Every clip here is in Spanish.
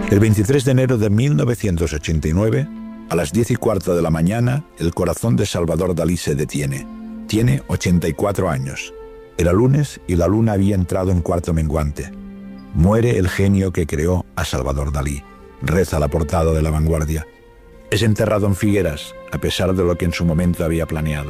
El 23 de enero de 1989, a las 10:15 de la mañana, el corazón de Salvador Dalí se detiene. Tiene 84 años. Era lunes y la luna había entrado en cuarto menguante. Muere el genio que creó a Salvador Dalí, reza la portada de La Vanguardia. Es enterrado en Figueras, a pesar de lo que en su momento había planeado.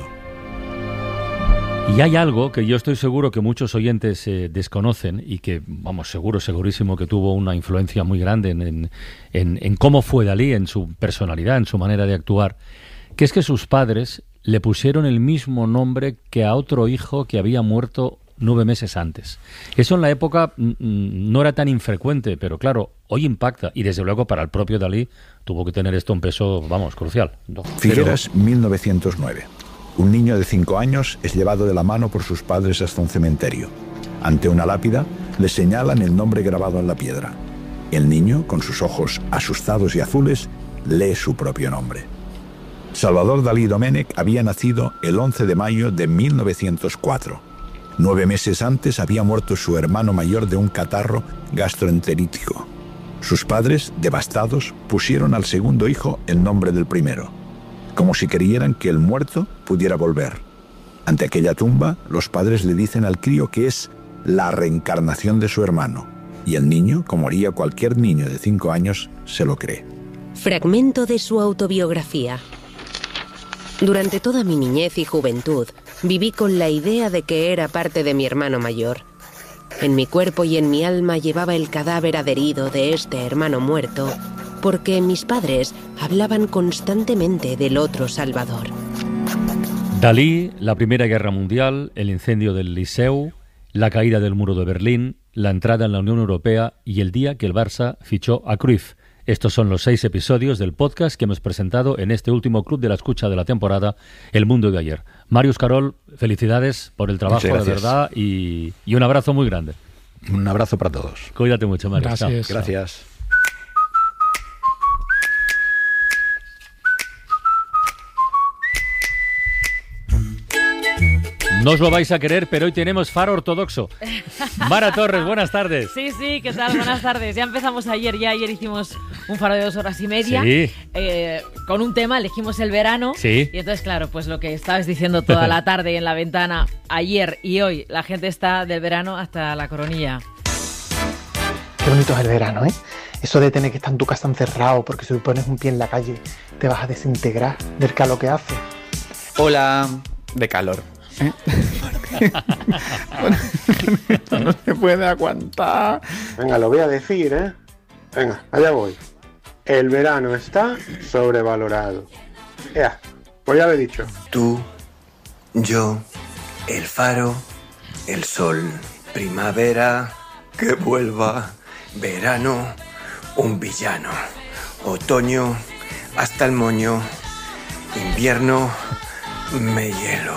Y hay algo que yo estoy seguro que muchos oyentes desconocen y que, vamos, segurísimo que tuvo una influencia muy grande en cómo fue Dalí, en su personalidad, en su manera de actuar, que es que sus padres le pusieron el mismo nombre que a otro hijo que había muerto 9 meses antes. Eso en la época no era tan infrecuente, pero claro, hoy impacta, y desde luego para el propio Dalí tuvo que tener esto un peso, vamos, crucial. Figueras, 1909. Un niño de 5 años es llevado de la mano por sus padres hasta un cementerio. Ante una lápida, le señalan el nombre grabado en la piedra. El niño, con sus ojos asustados y azules, lee su propio nombre. Salvador Dalí Domènech había nacido el 11 de mayo de 1904. 9 meses antes había muerto su hermano mayor de un catarro gastroenterítico. Sus padres, devastados, pusieron al segundo hijo el nombre del primero, como si creyeran que el muerto pudiera volver. Ante aquella tumba, los padres le dicen al crío que es la reencarnación de su hermano, y el niño, como haría cualquier niño de 5 años, se lo cree. Fragmento de su autobiografía. Durante toda mi niñez y juventud, viví con la idea de que era parte de mi hermano mayor. En mi cuerpo y en mi alma llevaba el cadáver adherido de este hermano muerto, porque mis padres hablaban constantemente del otro Salvador. Dalí, la Primera Guerra Mundial, el incendio del Liceu, la caída del muro de Berlín, la entrada en la Unión Europea y el día que el Barça fichó a Cruyff. Estos son los 6 episodios del podcast que hemos presentado en este último Club de la Escucha de la temporada, El Mundo de Ayer. Marius Carol, felicidades por el trabajo, de verdad, y un abrazo muy grande. Un abrazo para todos. Cuídate mucho, Marius. Gracias. Chao. Gracias. No os lo vais a querer, pero hoy tenemos Faro Ortodoxo. Mara Torres, buenas tardes. Sí, ¿qué tal? Buenas tardes. Ya empezamos ayer hicimos un faro de 2 horas y media. Sí. Con un tema, elegimos el verano. Sí. Y entonces, claro, pues lo que estabas diciendo toda la tarde en la ventana, ayer y hoy, la gente está del verano hasta la coronilla. Qué bonito es el verano, ¿eh? Eso de tener que estar en tu casa encerrado porque si pones un pie en la calle te vas a desintegrar del calor que hace. Hola, de calor. Esto no se puede aguantar. Venga, lo voy a decir, ¿eh? Venga, allá voy. El verano está sobrevalorado. Ya, pues ya lo he dicho. Tú, yo, el faro, el sol, primavera, que vuelva, verano, un villano, otoño, hasta el moño, invierno, me hielo.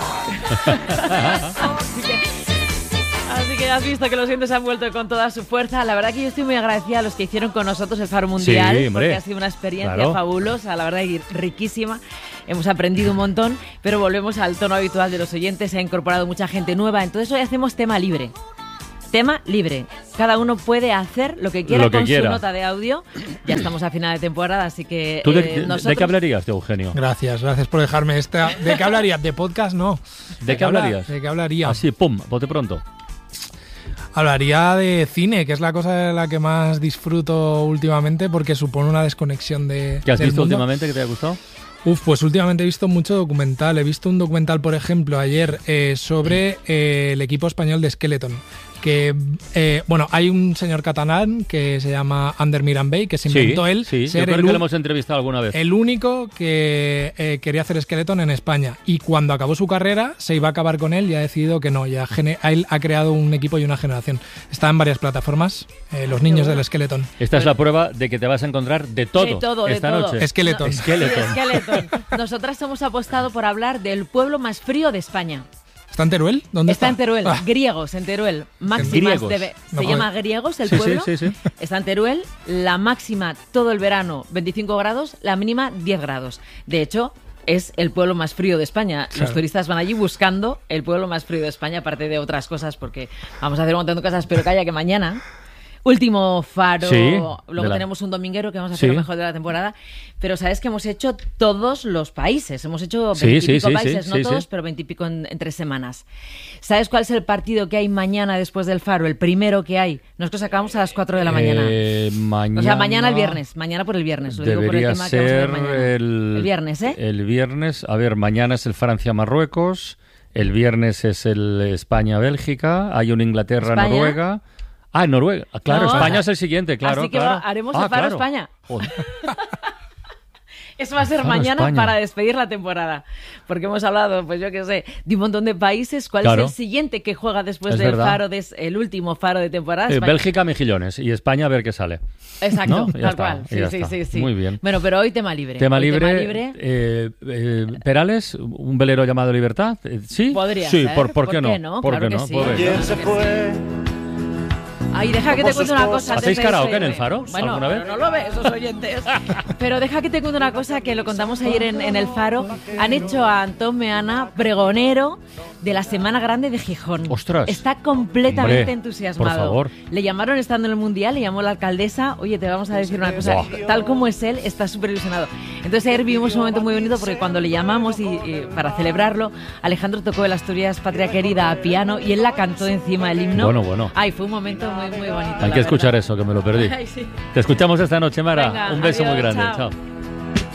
Así que has visto que los vientos han vuelto con toda su fuerza. La verdad que yo estoy muy agradecida a los que hicieron con nosotros el Faro Mundial, sí, porque ha sido una experiencia fabulosa, la verdad, y riquísima. Hemos aprendido un montón, pero volvemos al tono habitual de los oyentes. Se ha incorporado mucha gente nueva, entonces hoy hacemos tema libre. Tema libre. Cada uno puede hacer lo que quiera con su nota de audio. Ya estamos a final de temporada, así que ¿Tú de qué hablarías, Eugenio? Gracias por dejarme esta. ¿De qué hablarías? ¿De podcast? No. ¿De qué hablarías? ¿De qué hablaría? Así, pum, bote pronto. Hablaría de cine, que es la cosa de la que más disfruto últimamente porque supone una desconexión de. ¿Qué has visto mundo. últimamente que te haya gustado? Pues últimamente he visto mucho documental. He visto un documental, por ejemplo, ayer sobre el equipo español de Skeleton. Que, hay un señor catalán que se llama Ander Mirambey, que se inventó él ser yo creo que lo hemos entrevistado alguna vez. El único que quería hacer Skeleton en España. Y cuando acabó su carrera, se iba a acabar con él y ha decidido que no. Él ha creado un equipo y una generación. Está en varias plataformas, los niños del Skeleton. Esta es la prueba de que te vas a encontrar de todo esta noche. Skeleton. Skeleton. Nosotras hemos apostado por hablar del pueblo más frío de España. ¿Está en Teruel? ¿Dónde está? Está en Teruel, Griegos, en Teruel. Máximas se llama Griegos el pueblo. Sí. Está en Teruel, la máxima todo el verano 25 grados, la mínima 10 grados. De hecho, es el pueblo más frío de España. Claro. Los turistas van allí buscando el pueblo más frío de España, aparte de otras cosas, porque vamos a hacer un montón de cosas, pero calla que mañana Último faro, Sí, luego tenemos un dominguero que vamos a hacer lo mejor de la temporada, pero sabes que hemos hecho todos los países, hemos hecho 20 y pico países, no todos, pero 20 y pico en 3 semanas. ¿Sabes cuál es el partido que hay mañana después del faro? El primero que hay. Nosotros acabamos a las 4 de la mañana. Mañana, o sea, mañana el viernes, mañana por el viernes. Lo digo por el tema que vamos a ver mañana. El viernes, ¿eh? El viernes, a ver, mañana es el Francia-Marruecos, el viernes es el España-Bélgica, hay un Inglaterra-Noruega. Ah, Noruega. Claro, no, España es el siguiente, claro. Así que claro. Haremos el faro España. Eso va a ser mañana España. Para despedir la temporada. Porque hemos hablado, pues yo qué sé, de un montón de países. ¿Cuál es el siguiente que juega después del faro, el último faro de temporada? Bélgica, Mejillones. Y España, a ver qué sale. Exacto, ¿no? tal cual. Sí. Muy bien. Bueno, pero hoy tema libre. Tema libre. Perales, un velero llamado Libertad. ¿Sí? Podría ser. Sí, ¿por qué no? ¿Por qué no? Sí. ¿Quién se fue? Ay, deja que te cuente una cosa. ¿Hacéis karaoke en el faro? Bueno, ¿alguna vez? No lo ves, esos oyentes. Pero deja que te cuente una cosa que lo contamos ayer en el faro. Han hecho a Antón Meana pregonero de la Semana Grande de Gijón. ¡Ostras! Está completamente entusiasmado. Por favor. Le llamaron estando en el Mundial, le llamó la alcaldesa. Oye, te vamos a decir una cosa. Tal como es él, está súper ilusionado. Entonces ayer vivimos un momento muy bonito porque cuando le llamamos y para celebrarlo, Alejandro tocó el Asturias Patria Querida a piano y él la cantó encima del himno. Bueno. Ay, fue un momento muy bonito. Hay que escuchar eso, que me lo perdí. Ay, sí. Te escuchamos esta noche, Mara. Venga, un beso adiós, muy grande. chao. Chao.